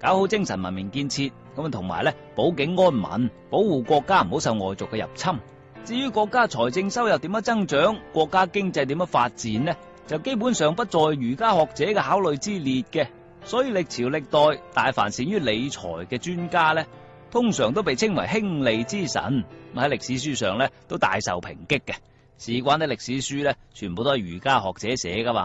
搞好精神文明建設，咁同埋咧保境安民，保護國家唔好受外族嘅入侵。至於國家財政收入點樣增長，國家經濟點樣發展呢，就基本上不在儒家學者嘅考慮之列嘅。所以歷朝歷代大凡善於理財嘅專家咧，通常都被稱為興利之神，喺歷史書上咧都大受抨擊嘅。事關啲歷史書咧，全部都係儒家學者寫噶嘛。